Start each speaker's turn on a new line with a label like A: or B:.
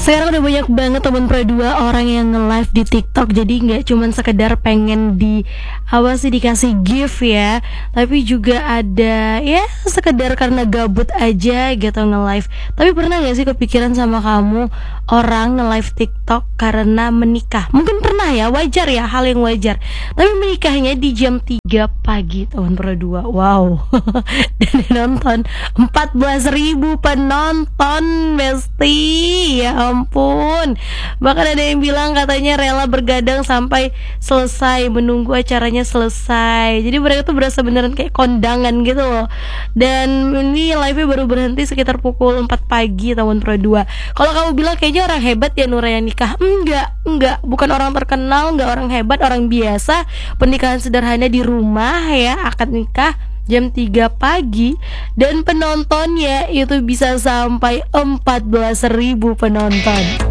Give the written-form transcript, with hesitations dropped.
A: Sekarang udah banyak banget teman Pro 2 orang yang nge-live di TikTok. Jadi nggak cuman sekedar pengen dikasih gift ya, tapi juga ada ya sekedar karena gabut aja gitu nge-live. Tapi pernah gak sih kepikiran sama kamu orang nge-live TikTok karena menikah? Mungkin pernah ya, wajar ya, hal yang wajar. Tapi menikahnya di jam 3 pagi teman Pro 2. Wow. Dan nonton 14.000 penonton, Besti. Ya ampun. Bahkan ada yang bilang katanya rela bergadang sampai selesai, menunggu acaranya selesai. Jadi mereka tuh berasa beneran kayak kondangan gitu loh. Dan ini live-nya baru berhenti sekitar pukul 4 pagi tahun Pro 2. Kalau kamu bilang kayaknya orang hebat ya Nura yang nikah, enggak, bukan orang terkenal, enggak orang hebat, orang biasa. Pernikahan sederhana di rumah ya, akad nikah jam 3 pagi. Dan penontonnya itu bisa sampai 14.000 penonton.